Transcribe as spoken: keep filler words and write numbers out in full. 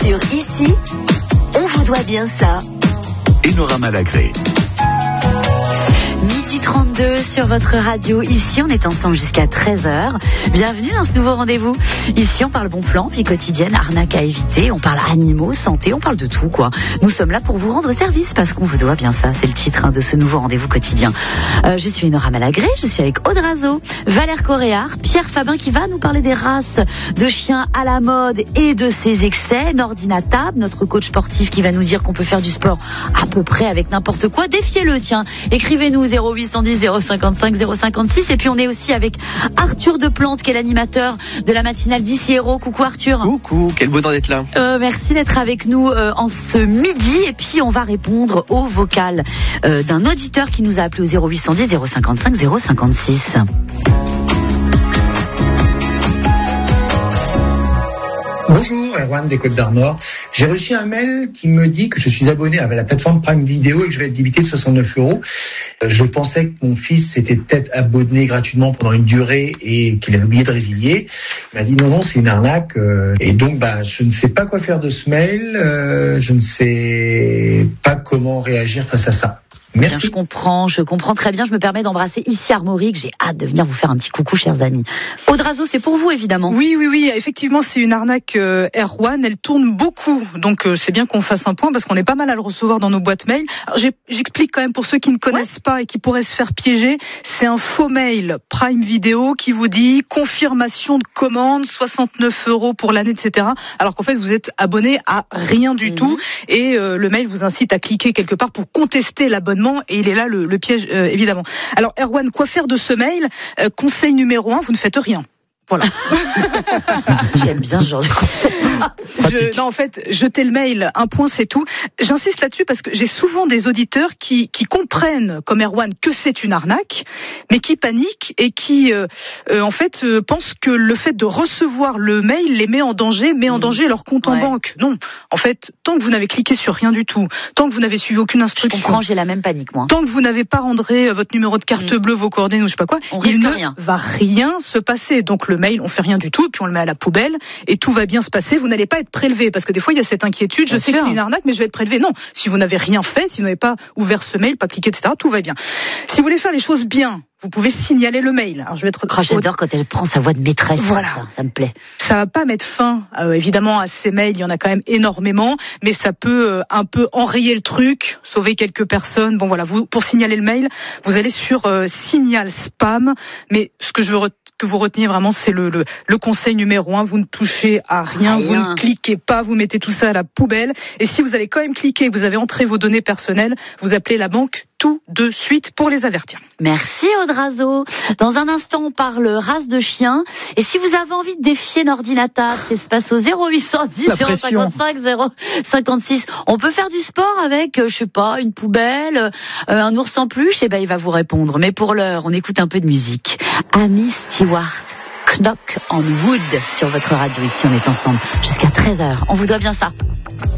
sur Ici, on vous doit bien ça. Et Nora Malagré. midi trente-deux sur votre radio. Ici, on est ensemble jusqu'à treize heures. Bienvenue dans ce nouveau rendez-vous. Ici, on parle bon plan, vie quotidienne, arnaque à éviter. On parle animaux, santé, on parle de tout, quoi. Nous sommes là pour vous rendre service parce qu'on vous doit bien ça. C'est le titre hein, de ce nouveau rendez-vous quotidien. Euh, je suis Nora Malagré, je suis avec Aude Razo, Valère Coréard, Pierre Fabin qui va nous parler des races de chiens à la mode et de ses excès. Nordina Tab, notre coach sportif qui va nous dire qu'on peut faire du sport à peu près avec n'importe quoi. Défiez-le, tiens. Écrivez-nous zéro huit cent dix zéro cinquante-cinq zéro cinquante-six. Et puis on est aussi avec Arthur Deplante qui est l'animateur de la matinale d'Ici Héros. Coucou Arthur. Coucou, quel bonheur d'être là. Euh, merci d'être avec nous euh, en ce midi. Et puis on va répondre au vocal euh, d'un auditeur qui nous a appelé au zéro huit cent dix zéro cinquante-cinq zéro cinquante-six. Bonjour, Erwan des Côtes d'Armor. J'ai reçu un mail qui me dit que je suis abonné à la plateforme Prime Video et que je vais être débité de soixante-neuf euros. Je pensais que mon fils s'était peut-être abonné gratuitement pendant une durée et qu'il avait oublié de résilier. Il m'a dit non, non, c'est une arnaque. Et donc, bah, je ne sais pas quoi faire de ce mail. Je ne sais pas comment réagir face à ça. Merci. Bien, je comprends, je comprends très bien. Je me permets d'embrasser ici Armorique. J'ai hâte de venir vous faire un petit coucou, chers amis. Aude Razo, c'est pour vous, évidemment. Oui, oui, oui. Effectivement, c'est une arnaque euh, Erwan. Elle tourne beaucoup. Donc, euh, c'est bien qu'on fasse un point parce qu'on est pas mal à le recevoir dans nos boîtes mail. Alors, j'ai, j'explique quand même pour ceux qui ne connaissent ouais. pas et qui pourraient se faire piéger. C'est un faux mail Prime Video qui vous dit confirmation de commande, soixante-neuf euros pour l'année, et cetera. Alors qu'en fait, vous êtes abonné à rien du mmh. tout. Et euh, le mail vous incite à cliquer quelque part pour contester l'abonnement. Et il est là le, le piège, euh, évidemment. Alors, Erwan, quoi faire de ce mail ? euh, Conseil numéro un, vous ne faites rien. Voilà. J'aime bien ce genre de conseil. Je, non, en fait, jetez le mail, un point, c'est tout. J'insiste là-dessus parce que j'ai souvent des auditeurs qui, qui comprennent, comme Erwan, que c'est une arnaque, mais qui paniquent et qui, euh, euh, en fait, euh, pensent que le fait de recevoir le mail les met en danger, met en danger leur compte ouais. en banque. Non, en fait, tant que vous n'avez cliqué sur rien du tout, tant que vous n'avez suivi aucune instruction, je comprends, j'ai la même panique, moi. Tant que vous n'avez pas rentré votre numéro de carte mmh. bleue, vos coordonnées ou je sais pas quoi, on il ne rien. va rien se passer. Donc le mail, on fait rien du tout, puis on le met à la poubelle et tout va bien se passer. Vous n'allez pas être prélevé parce que des fois il y a cette inquiétude. Je bien sais sûr. que c'est une arnaque, mais je vais être prélevé. Non, si vous n'avez rien fait, si vous n'avez pas ouvert ce mail, pas cliqué, et cetera, tout va bien. Si vous voulez faire les choses bien, vous pouvez signaler le mail. Alors, je vais être... oh, j'adore quand elle prend sa voix de maîtresse. Voilà. Ça, ça me plaît. Ça va pas mettre fin, euh, évidemment, à ces mails. Il y en a quand même énormément, mais ça peut euh, un peu enrayer le truc, sauver quelques personnes. Bon, voilà. Vous, pour signaler le mail, vous allez sur euh, signal spam. Mais ce que je veux re- que vous reteniez vraiment, c'est le, le, le conseil numéro un. Vous ne touchez à rien, rien. Vous ne cliquez pas. Vous mettez tout ça à la poubelle. Et si vous avez quand même cliqué, que vous avez entré vos données personnelles, vous appelez la banque tout de suite pour les avertir. Merci Aude Razo. Dans un instant, on parle race de chien. Et si vous avez envie de défier Nordina Tab, ça se passe au zéro huit cent dix zéro cinquante-cinq zéro cinquante-six. On peut faire du sport avec, je sais pas, une poubelle, euh, un ours en peluche. Et ben, il va vous répondre. Mais pour l'heure, on écoute un peu de musique. Amy Stewart, Knock on Wood sur votre radio. Ici, on est ensemble jusqu'à treize heures. On vous doit bien ça.